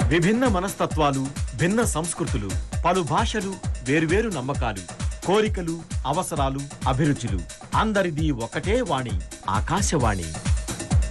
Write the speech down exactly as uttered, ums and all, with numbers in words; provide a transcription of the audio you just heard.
విభిన్న మనస్తత్వాలు, భిన్న సంస్కృతులు, పలు భాషలు, వేర్వేరు నమ్మకాలు, కోరికలు, అవసరాలు, అభిరుచులు, అందరిది ఒకటే వాణి, ఆకాశవాణి.